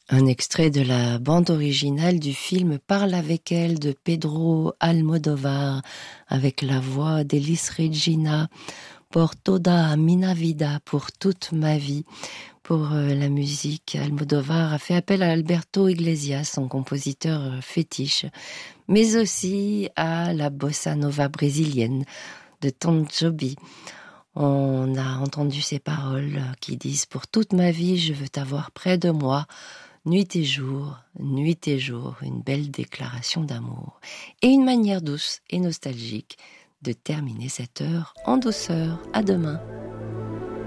Un extrait de la bande originale du film Parle avec elle de Pedro Almodóvar, avec la voix d'Elis Regina, pour Toda Mina Vida, pour toute ma vie. Pour la musique, Almodóvar a fait appel à Alberto Iglesias, son compositeur fétiche, mais aussi à la bossa nova brésilienne de Tom Jobim. On a entendu ces paroles qui disent « Pour toute ma vie, je veux t'avoir près de moi ». Nuit et jour, une belle déclaration d'amour. Et une manière douce et nostalgique de terminer cette heure en douceur. À demain.